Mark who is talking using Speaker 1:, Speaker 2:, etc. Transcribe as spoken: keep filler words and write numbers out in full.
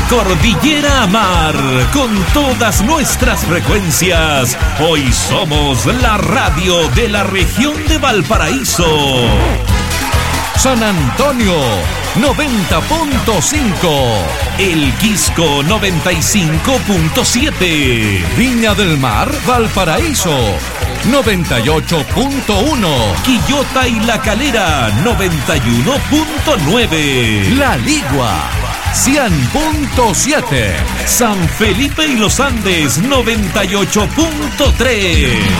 Speaker 1: Cordillera a Mar, con todas nuestras frecuencias. Hoy somos la radio de la región de Valparaíso.
Speaker 2: San Antonio, noventa punto cinco.
Speaker 1: El Quisco, noventa y cinco punto siete.
Speaker 2: Viña del Mar, Valparaíso, noventa y ocho punto uno.
Speaker 1: Quillota y La Calera, noventa y uno punto nueve.
Speaker 2: La Ligua, cien punto siete.
Speaker 1: San Felipe y Los Andes, noventa y ocho punto tres.